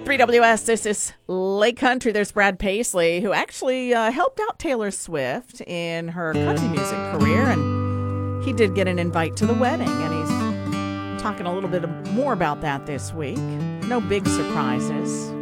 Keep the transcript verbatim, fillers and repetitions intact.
B W S, this is Lake Country. There's Brad Paisley, who actually uh, helped out Taylor Swift in her country music career, and he did get an invite to the wedding, and he's talking a little bit more about that this week. No big surprises.